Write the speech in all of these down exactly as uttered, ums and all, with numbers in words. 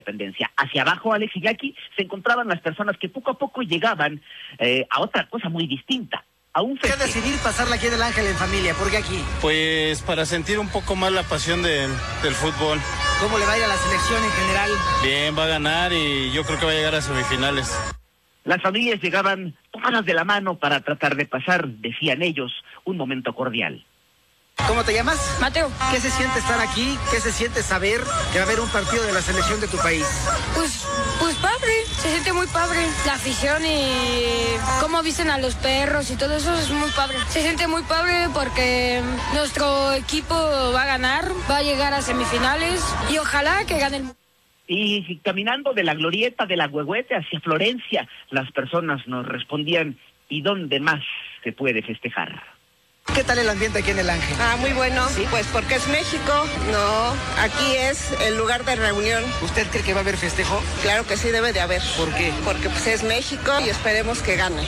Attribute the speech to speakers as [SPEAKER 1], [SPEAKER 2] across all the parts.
[SPEAKER 1] Independencia. Hacia abajo, Alex y Jackie, se encontraban las personas que poco a poco llegaban eh, a otra cosa muy distinta, a un festejo.
[SPEAKER 2] ¿Qué decidir pasarla aquí en el Ángel en familia? ¿Por qué aquí?
[SPEAKER 3] Pues para sentir un poco más la pasión del, del fútbol.
[SPEAKER 2] ¿Cómo le va a ir a la selección en general?
[SPEAKER 3] Bien, va a ganar y yo creo que va a llegar a semifinales.
[SPEAKER 1] Las familias llegaban tomadas de la mano para tratar de pasar, decían ellos, un momento cordial.
[SPEAKER 2] ¿Cómo te llamas?
[SPEAKER 4] Mateo.
[SPEAKER 2] ¿Qué se siente estar aquí? ¿Qué se siente saber que va a haber un partido de la selección de tu país?
[SPEAKER 4] Pues, pues padre, se siente muy padre. La afición y cómo visten a los perros y todo eso es muy padre. Se siente muy padre porque nuestro equipo va a ganar, va a llegar a semifinales y ojalá que ganen.
[SPEAKER 1] Y caminando de la glorieta de la Huehuete hacia Florencia, las personas nos respondían, ¿y dónde más se puede festejar?
[SPEAKER 2] ¿Qué tal el ambiente aquí en el Ángel?
[SPEAKER 5] Ah, muy bueno.
[SPEAKER 2] ¿Sí?
[SPEAKER 5] Pues porque es México. No, aquí es el lugar de reunión.
[SPEAKER 2] ¿Usted cree que va a haber festejo?
[SPEAKER 5] Claro que sí debe de haber.
[SPEAKER 2] ¿Por qué?
[SPEAKER 5] Porque pues es México y esperemos que gane.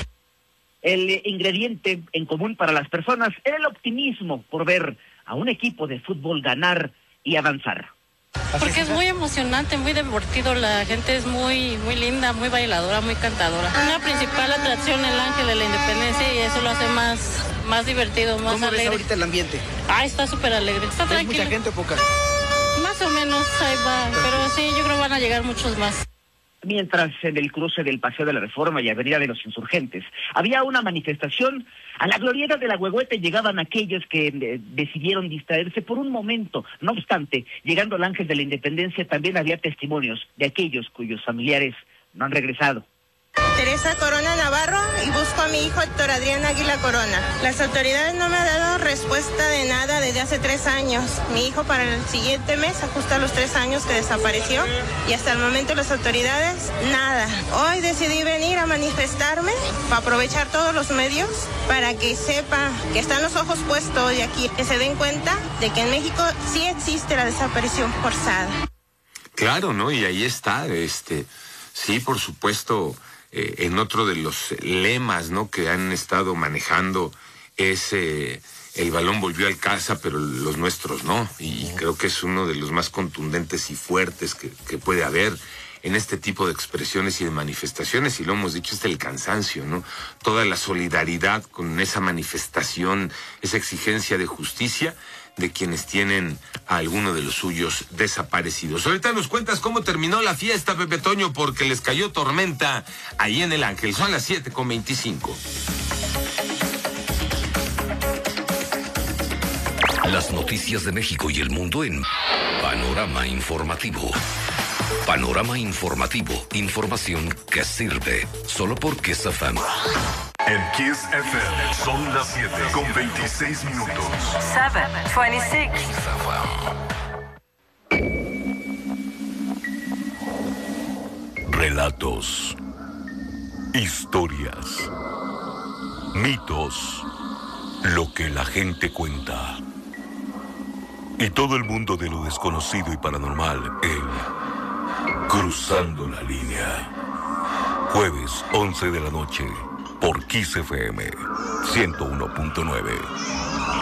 [SPEAKER 1] El ingrediente en común para las personas era el optimismo por ver a un equipo de fútbol ganar y avanzar.
[SPEAKER 6] Porque es muy emocionante, muy divertido, la gente es muy muy linda, muy bailadora, muy cantadora. Una principal atracción el Ángel de la Independencia y eso lo hace más, más divertido, más
[SPEAKER 2] ¿Cómo
[SPEAKER 6] alegre.
[SPEAKER 2] ves ahorita el ambiente?
[SPEAKER 6] Ah, está súper alegre, está
[SPEAKER 2] ¿Es
[SPEAKER 6] tranquilo.
[SPEAKER 2] mucha gente o poca?
[SPEAKER 6] Más o menos, ahí va, pero sí, yo creo que van a llegar muchos más.
[SPEAKER 1] Mientras en el cruce del Paseo de la Reforma y Avenida de los Insurgentes había una manifestación, a la glorieta de la Huehuete llegaban aquellos que eh, decidieron distraerse por un momento. No obstante, llegando al Ángel de la Independencia también había testimonios de aquellos cuyos familiares no han regresado.
[SPEAKER 5] Teresa Corona Navarro y busco a mi hijo Héctor Adrián Águila Corona. Las autoridades no me han dado respuesta de nada desde hace tres años. Mi hijo para el siguiente mes ajusta los tres años que desapareció y hasta el momento las autoridades nada. Hoy decidí venir a manifestarme para aprovechar todos los medios para que sepa que están los ojos puestos de aquí, que se den cuenta de que en México sí existe la desaparición forzada.
[SPEAKER 7] Claro, ¿no? Y ahí está, este, sí, por supuesto. Eh, en otro de los lemas, ¿no?, que han estado manejando es eh, el balón volvió al casa, pero los nuestros no. Y creo que es uno de los más contundentes y fuertes que, que puede haber en este tipo de expresiones y de manifestaciones. Y lo hemos dicho, es el cansancio, ¿no? Toda la solidaridad con esa manifestación, esa exigencia de justicia de quienes tienen a alguno de los suyos desaparecidos. Ahorita nos cuentas cómo terminó la fiesta, Pepe Toño, porque les cayó tormenta ahí en el Ángel. Son las siete con veinticinco.
[SPEAKER 8] Las noticias de México y el mundo en Panorama Informativo. Panorama Informativo. Información que sirve. Solo por Kiss F M.
[SPEAKER 9] En Kiss F M son las siete con veintiséis minutos.
[SPEAKER 10] siete veintiséis.
[SPEAKER 9] Relatos, historias, mitos, lo que la gente cuenta. Y todo el mundo de lo desconocido y paranormal en Cruzando la Línea. Jueves, once de la noche. Por Kiss F M ciento uno punto nueve.